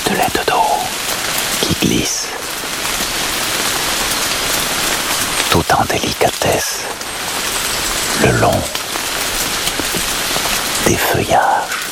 gouttelettes d'eau qui glissent tout en délicatesse le long des feuillages.